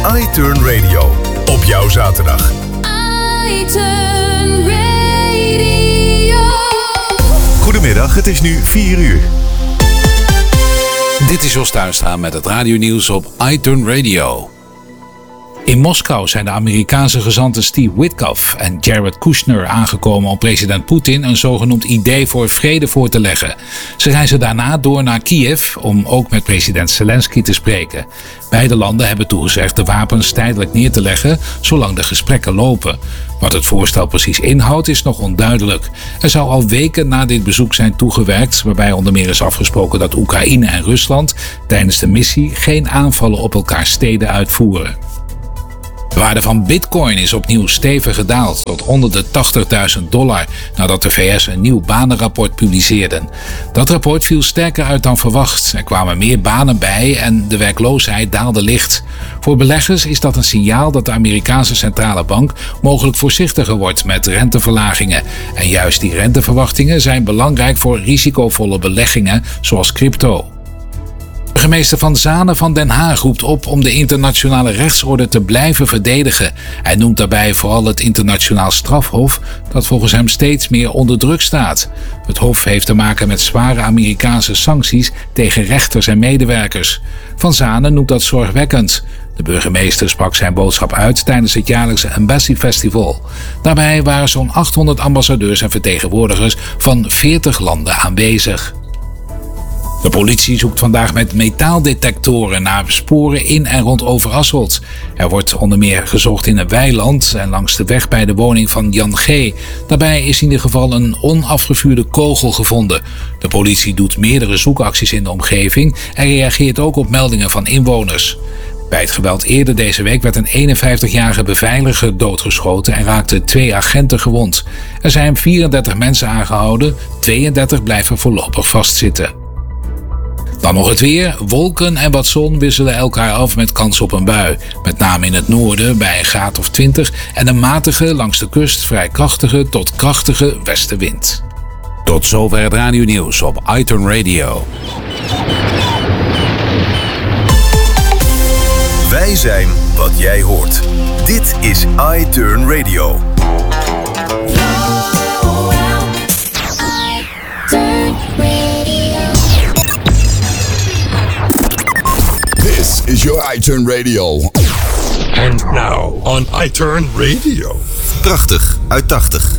iTurn Radio. Op jouw zaterdag. iTurn Radio. Goedemiddag, het is nu 4 uur. Dit is Jos Tuinstra met het radionieuws op iTurn Radio. In Moskou zijn de Amerikaanse gezanten Steve Witkoff en Jared Kushner aangekomen om president Poetin een zogenoemd idee voor vrede voor te leggen. Ze reizen daarna door naar Kiev om ook met president Zelensky te spreken. Beide landen hebben toegezegd de wapens tijdelijk neer te leggen zolang de gesprekken lopen. Wat het voorstel precies inhoudt is nog onduidelijk. Er zou al weken na dit bezoek zijn toegewerkt, waarbij onder meer is afgesproken dat Oekraïne en Rusland tijdens de missie geen aanvallen op elkaars steden uitvoeren. De waarde van bitcoin is opnieuw stevig gedaald tot onder de $80.000 nadat de VS een nieuw banenrapport publiceerde. Dat rapport viel sterker uit dan verwacht. Er kwamen meer banen bij en de werkloosheid daalde licht. Voor beleggers is dat een signaal dat de Amerikaanse centrale bank mogelijk voorzichtiger wordt met renteverlagingen. En juist die renteverwachtingen zijn belangrijk voor risicovolle beleggingen zoals crypto. Burgemeester Van Zanen van Den Haag roept op om de internationale rechtsorde te blijven verdedigen. Hij noemt daarbij vooral het internationaal strafhof, dat volgens hem steeds meer onder druk staat. Het hof heeft te maken met zware Amerikaanse sancties tegen rechters en medewerkers. Van Zanen noemt dat zorgwekkend. De burgemeester sprak zijn boodschap uit tijdens het jaarlijkse Embassy Festival. Daarbij waren zo'n 800 ambassadeurs en vertegenwoordigers van 40 landen aanwezig. De politie zoekt vandaag met metaaldetectoren naar sporen in en rond Overasselt. Er wordt onder meer gezocht in een weiland en langs de weg bij de woning van Jan G. Daarbij is in ieder geval een onafgevuurde kogel gevonden. De politie doet meerdere zoekacties in de omgeving en reageert ook op meldingen van inwoners. Bij het geweld eerder deze week werd een 51-jarige beveiliger doodgeschoten en raakten 2 agenten gewond. Er zijn 34 mensen aangehouden, 32 blijven voorlopig vastzitten. Dan nog het weer. Wolken en wat zon wisselen elkaar af met kans op een bui. Met name in het noorden bij een graad of 20 en een matige, langs de kust vrij krachtige tot krachtige westenwind. Tot zover het radionieuws op iTurn Radio. Wij zijn wat jij hoort. Dit is iTurn Radio. This is your iTurn Radio. And now on iTurn Radio. Prachtig uit 80.